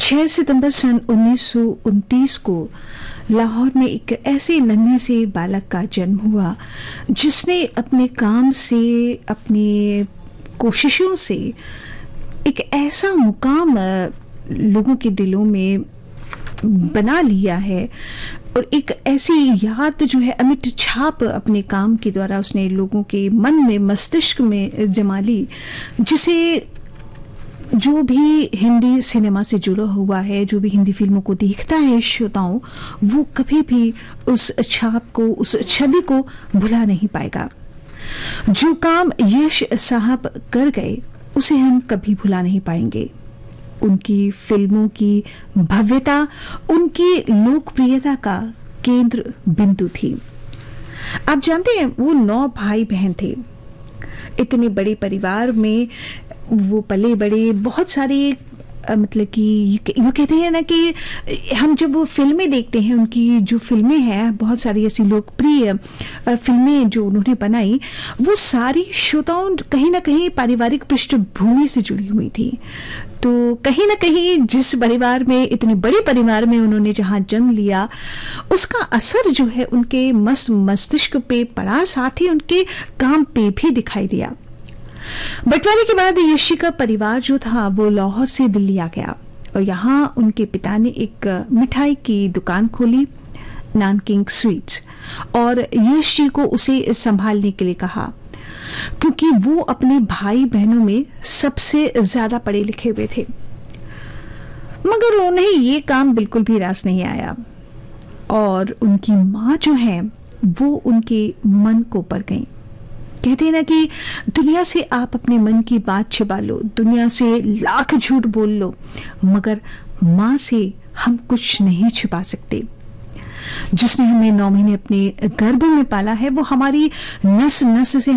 6 सितंबर सन 1929 को लाहौर में एक ऐसे नन्हे से बालक का जन्म हुआ जिसने अपने काम से, अपनी कोशिशों से एक ऐसा मुकाम लोगों के दिलों में बना लिया है और एक ऐसी याद जो है, अमिट छाप अपने काम के द्वारा उसने लोगों के मन में, मस्तिष्क में जमा ली, जिसे जो भी हिंदी सिनेमा से जुड़ा हुआ है, जो भी हिंदी फिल्मों को देखता है श्रोताओं, वो कभी भी उस छाप को, उस छवि को भुला नहीं पाएगा। जो काम यश साहब कर गए उसे हम कभी भुला नहीं पाएंगे। उनकी फिल्मों की भव्यता उनकी लोकप्रियता का केंद्र बिंदु थी। आप जानते हैं, वो 9 भाई बहन थे। इतने बड़े परिवार में वो पले बड़े, बहुत सारे मतलब कि यूँ कहते हैं ना कि हम जब वो फिल्में देखते हैं, उनकी जो फिल्में हैं, बहुत सारी ऐसी लोकप्रिय फिल्में जो उन्होंने बनाई, वो सारी श्रोताओं कहीं ना कहीं पारिवारिक पृष्ठभूमि से जुड़ी हुई थी। तो कहीं ना कहीं जिस परिवार में, इतने बड़े परिवार में उन्होंने जहाँ जन्म लिया, उसका असर जो है उनके मस्तिष्क पे पड़ा, साथ ही उनके काम पे भी दिखाई दिया। बंटवारे के बाद यशी का परिवार जो था वो लाहौर से दिल्ली आ गया और यहाँ उनके पिता ने एक मिठाई की दुकान खोली, नानकिंग स्वीट्स, और यश जी को उसे संभालने के लिए कहा, क्योंकि वो अपने भाई बहनों में सबसे ज्यादा पढ़े लिखे हुए थे। मगर उन्हें ये काम बिल्कुल भी रास नहीं आया और उनकी माँ जो है वो उनके मन को पड़ गई। कहते हैं ना कि दुनिया से आप अपने मन की बात छिपा लो, दुनिया से लाख झूठ बोल लो, मगर माँ से हम कुछ नहीं छिपा सकते। जिसने हमें 9 महीने अपने गर्भ में पाला है, वो हमारी नस नस से